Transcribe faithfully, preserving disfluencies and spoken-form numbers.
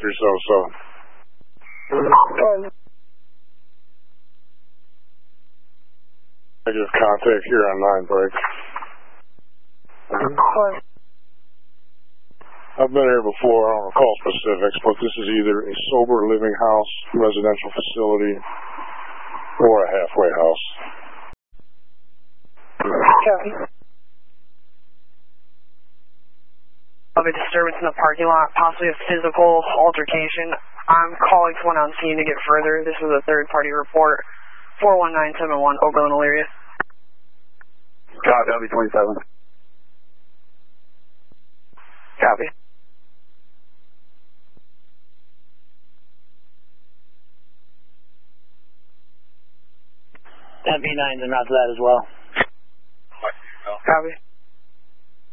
yourself, so. Negative contact here on nine break. I've been here before, I don't recall specifics, but this is either a sober living house, residential facility, or a halfway house. Copy. Of a disturbance in the parking lot, possibly a physical altercation. I'm calling someone on scene to get further. This is a third-party report. four one nine seven one, Oberlin area. Copy, W twenty-seven. Copy. M P nine's en route to that as well. Copy.